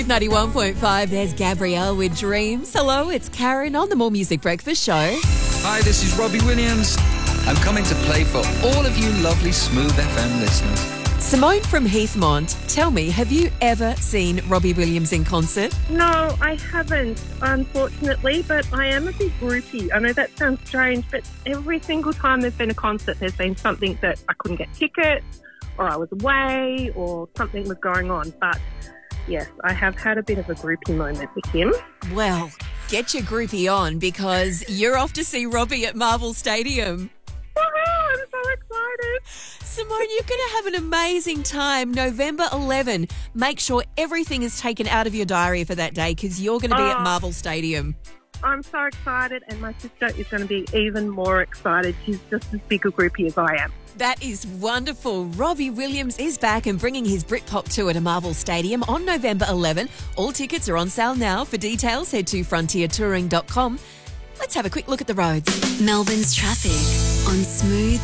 91.5, there's Gabrielle with Dreams. Hello, it's Karen on the More Music Breakfast Show. Hi, this is Robbie Williams. I'm coming to play for all of you lovely Smooth FM listeners. Simone from Heathmont, tell me, have you ever seen Robbie Williams in concert? No, I haven't, unfortunately, but I am a big groupie. I know that sounds strange, but every single time there's been a concert, there's been something that I couldn't get tickets, or I was away, or something was going on. But yes, I have had a bit of a groupie moment with him. Well, get your groupie on because you're off to see Robbie at Marvel Stadium. Woohoo, I'm so excited. Simone, you're going to have an amazing time. November 11. Make sure everything is taken out of your diary for that day because you're going to be at Marvel Stadium. I'm so excited, and my sister is going to be even more excited. She's just as big a groupie as I am. That is wonderful. Robbie Williams is back and bringing his Britpop tour to Marvel Stadium on November 11. All tickets are on sale now. For details, head to frontiertouring.com. Let's have a quick look at the roads. Melbourne's traffic on Smooth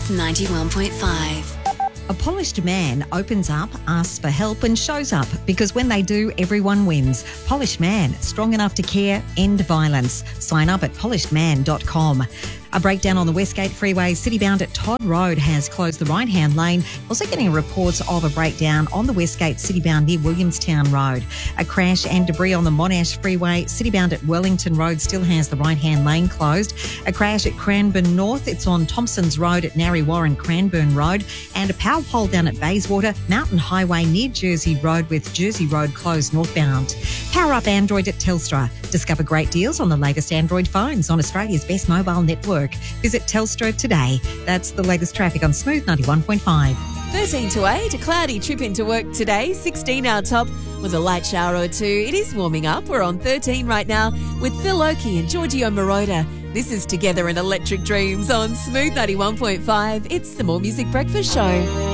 91.5. A polished man opens up, asks for help and shows up because when they do, everyone wins. Polished Man, strong enough to care, end violence. Sign up at polishedman.com. A breakdown on the Westgate Freeway, citybound at Todd Road, has closed the right-hand lane. Also getting reports of a breakdown on the Westgate citybound near Williamstown Road. A crash and debris on the Monash Freeway, citybound at Wellington Road, still has the right-hand lane closed. A crash at Cranbourne North, it's on Thompson's Road at Narry Warren Cranbourne Road. And a power pole down at Bayswater, Mountain Highway near Jersey Road with Jersey Road closed northbound. Power up Android at Telstra. Discover great deals on the latest Android phones on Australia's best mobile network. Visit Telstra today. That's the latest traffic on Smooth 91.5. 13 to 8, a cloudy trip into work today, 16 our top with a light shower or two. It is warming up. We're on 13 right now with Phil Oakey and Giorgio Moroder. This is Together in Electric Dreams on Smooth 91.5. It's the More Music Breakfast Show.